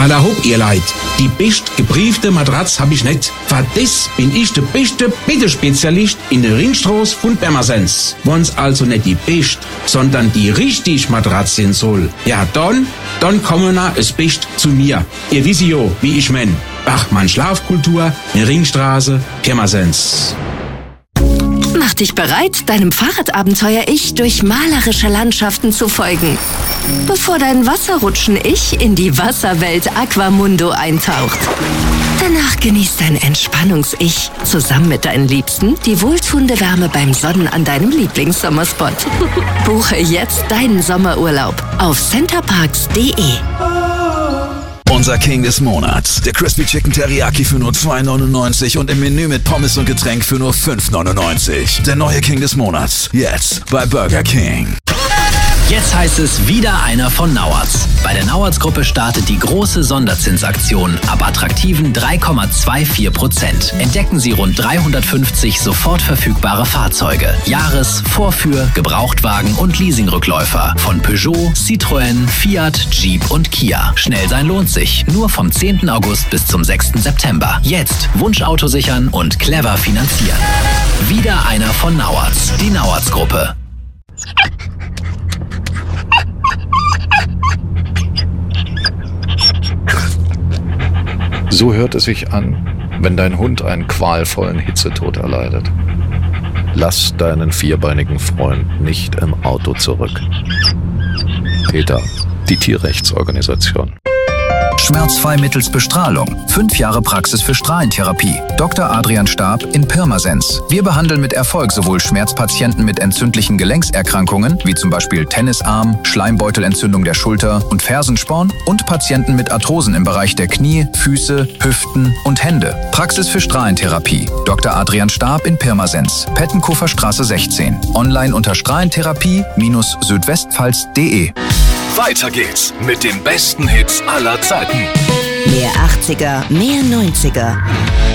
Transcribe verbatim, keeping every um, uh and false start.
Alla hopp, ihr Leid. Die best gebriefte Matratz hab ich nicht. Für das bin ich der beste Bettespezialist in der Ringstraße von Pirmasens. Wenn's also nicht die best, sondern die richtig Matratz sein soll, ja dann, dann kommen na es best zu mir. Ihr wisst ja, wie ich mein. Bachmann Schlafkultur, in Ringstraße, Pirmasens. Mach dich bereit, deinem Fahrradabenteuer-Ich durch malerische Landschaften zu folgen. Bevor dein Wasserrutschen-Ich in die Wasserwelt Aquamundo eintaucht. Danach genießt dein Entspannungs-Ich zusammen mit deinen Liebsten die wohltuende Wärme beim Sonnen an deinem Lieblingssommerspot. Buche jetzt deinen Sommerurlaub auf centerparks punkt de. Unser King des Monats. Der Crispy Chicken Teriyaki für nur zwei neunundneunzig und im Menü mit Pommes und Getränk für nur fünf neunundneunzig. Der neue King des Monats. Jetzt bei Burger King. Jetzt heißt es wieder einer von Nauertz. Bei der Nauertz-Gruppe startet die große Sonderzinsaktion ab attraktiven drei Komma vierundzwanzig Prozent. Entdecken Sie rund dreihundertfünfzig sofort verfügbare Fahrzeuge. Jahres-, Vorführ-, Gebrauchtwagen und Leasingrückläufer von Peugeot, Citroën, Fiat, Jeep und Kia. Schnell sein lohnt sich. Nur vom zehnten August bis zum sechsten September. Jetzt Wunschauto sichern und clever finanzieren. Wieder einer von Nauertz. Die Nauertz-Gruppe. So hört es sich an, wenn dein Hund einen qualvollen Hitzetod erleidet. Lass deinen vierbeinigen Freund nicht im Auto zurück. PETA, die Tierrechtsorganisation. Schmerzfrei mittels Bestrahlung. Fünf Jahre Praxis für Strahlentherapie. Doktor Adrian Stab in Pirmasens. Wir behandeln mit Erfolg sowohl Schmerzpatienten mit entzündlichen Gelenkserkrankungen, wie zum Beispiel Tennisarm, Schleimbeutelentzündung der Schulter und Fersensporn, und Patienten mit Arthrosen im Bereich der Knie, Füße, Hüften und Hände. Praxis für Strahlentherapie. Doktor Adrian Stab in Pirmasens. Pettenkoferstraße sechzehn. Online unter strahlentherapie Südwestpfalz punkt de. Weiter geht's mit den besten Hits aller Zeiten. Mehr achtziger, mehr neunziger.